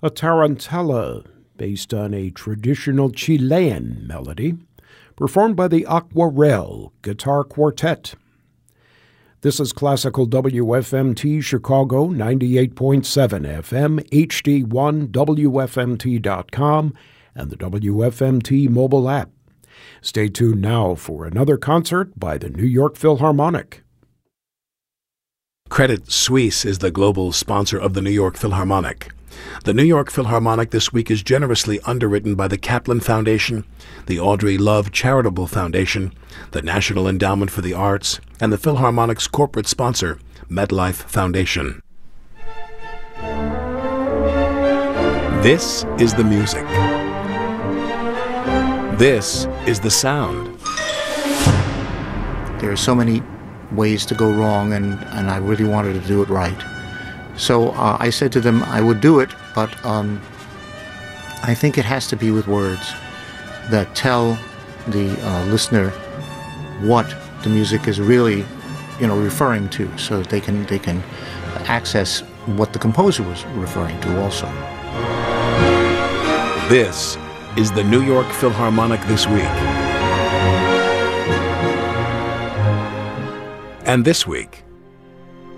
a tarantella based on a traditional Chilean melody, performed by the Aquarel Guitar Quartet. This is Classical WFMT Chicago 98.7 FM, HD1, WFMT.com, and the WFMT mobile app. Stay tuned now for another concert by the New York Philharmonic. Credit Suisse is the global sponsor of the New York Philharmonic. The New York Philharmonic this week is generously underwritten by the Kaplan Foundation, the Audrey Love Charitable Foundation, the National Endowment for the Arts, and the Philharmonic's corporate sponsor, MetLife Foundation. This is the music. This is the sound. There are so many ways to go wrong, and I really wanted to do it right. So I said to them I would do it, but I think it has to be with words that tell the listener what the music is really, referring to, so that they can access what the composer was referring to also. This is the New York Philharmonic This Week. And this week,